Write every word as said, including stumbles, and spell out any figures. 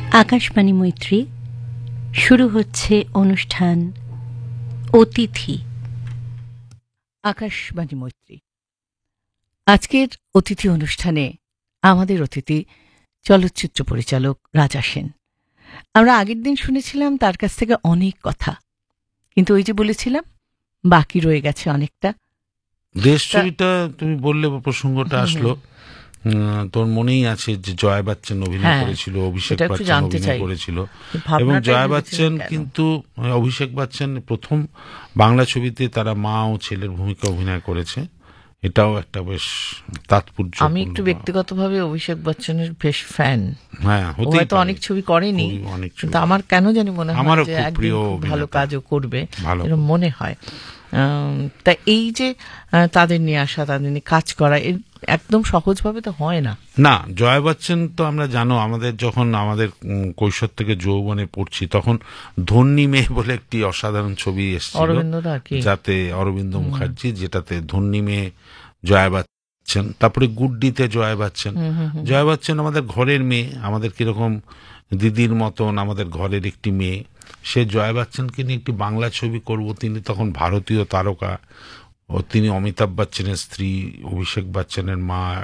আকাশবাণী মৈত্রী শুরু হচ্ছে অনুষ্ঠান অতিথি। আকাশবাণী মৈত্রী আজকের অতিথি অনুষ্ঠানে আমাদের অতিথি চলচ্চিত্র পরিচালক রাজা সেন। আমরা আগের দিন শুনেছিলাম তার কাছ থেকে অনেক কথা, কিন্তু ওই যে বলেছিলাম বাকি রয়ে গেছে অনেকটা। দেশ ছবিটা তুমি বললে প্রসঙ্গটা আসলো, তোর মনেই আছে যে জয়া বচ্চন অভিনয় করেছিল, অভিষেক বচ্চন অভিনয় করেছিল, এবং জয়া বচ্চন কিন্তু অভিষেক বচ্চন প্রথম বাংলা ছবিতে তারা মা ও ছেলের ভূমিকা অভিনয় করেছে। এটাও একটা বেশ তাৎপর্য। আমি একটু ব্যক্তিগতভাবে অভিষেক বচ্চনের বেশ ফ্যান। হ্যাঁ, হয়তো অনেক ছবি করেনি, কিন্তু আমার কেন জানি মনে হয় যে একদিন ভালো কাজও করবে, এরকম মনে হয়। তা এই যে তাদের নিয়ে আসা, তাদের নিয়ে কাজ করা একদম সহজভাবে তো হয় না। না, জয়া বচ্চন তো আমরা জানো, আমাদের যখন আমাদের কৈশোর থেকে যৌবনে পড়ছি তখন ধন্যী মেয়ে বলে একটি অসাধারণ ছবি এসেছিল, যাতে অরবিন্দ মুখার্জি, যেটাতে ধন্যী মেয়ে জয়া বচ্চন, তারপরে গুড্ডিতে জয়া বচ্চন। জয়া বচ্চন আমাদের ঘরের মেয়ে, আমাদের কিরকম দিদির মতন আমাদের ঘরের একটি মেয়ে। সে জয়া বচ্চনকে নিয়ে একটি বাংলা ছবি করব, তিনি তখন ভারতীয় তারকা, ও তিনি অমিতাভ বচ্চনের স্ত্রী, অভিষেক বচ্চনের মা।